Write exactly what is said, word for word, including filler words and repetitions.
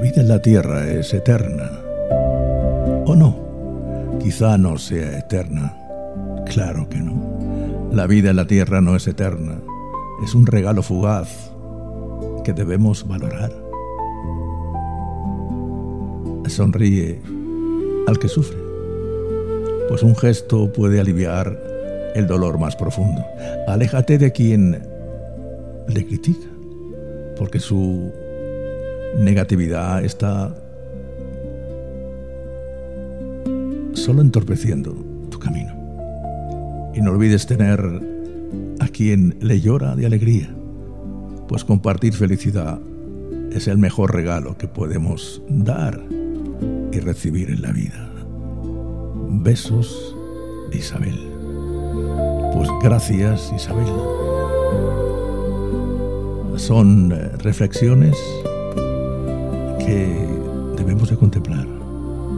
vida en la tierra es eterna. ¿O no? Quizá no sea eterna. Claro que no. La vida en la tierra no es eterna. Es un regalo fugaz que debemos valorar. Sonríe al que sufre, pues un gesto puede aliviar el dolor más profundo. Aléjate de quien le critica, porque su negatividad está solo entorpeciendo tu camino. Y no olvides tener a quien le llora de alegría, pues compartir felicidad es el mejor regalo que podemos dar y recibir en la vida. Besos, Isabel. Pues gracias, Isabel. Son reflexiones que debemos de contemplar.